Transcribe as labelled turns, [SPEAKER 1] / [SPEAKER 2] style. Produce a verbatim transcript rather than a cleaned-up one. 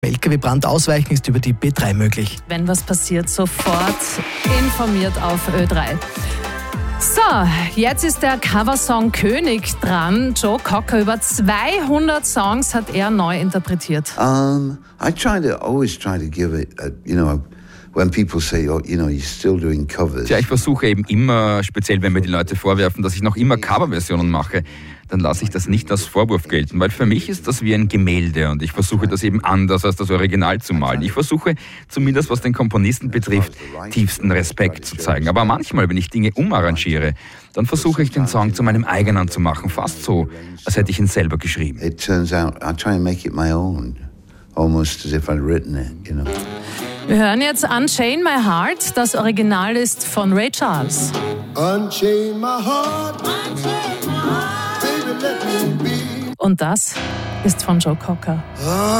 [SPEAKER 1] L K W-Brand ausweichen ist über die B drei möglich.
[SPEAKER 2] Wenn was passiert, sofort informiert auf Ö drei. So, jetzt ist der Coversong König dran. Joe Cocker, über zweihundert Songs hat er neu interpretiert.
[SPEAKER 3] Um, I try to always try to give it, a, you know, when people say, oh, you know, you're still doing covers.
[SPEAKER 4] Ja, ich versuche eben immer, speziell wenn mir die Leute vorwerfen, dass ich noch immer Coverversionen mache, dann lasse ich das nicht als Vorwurf gelten, weil für mich ist das wie ein Gemälde und ich versuche das eben anders als das Original zu malen. Ich versuche, zumindest was den Komponisten betrifft, tiefsten Respekt zu zeigen. Aber manchmal, wenn ich Dinge umarrangiere, dann versuche ich den Song zu meinem eigenen zu machen, fast so, als hätte ich ihn selber geschrieben.
[SPEAKER 3] It turns out I try and make it my own, almost as if I'd written it, you know.
[SPEAKER 2] Wir hören jetzt Unchain My Heart. Das Original ist von Ray Charles.
[SPEAKER 5] Unchain my heart, unchain my heart, baby, let me be.
[SPEAKER 2] Und das ist von Joe Cocker.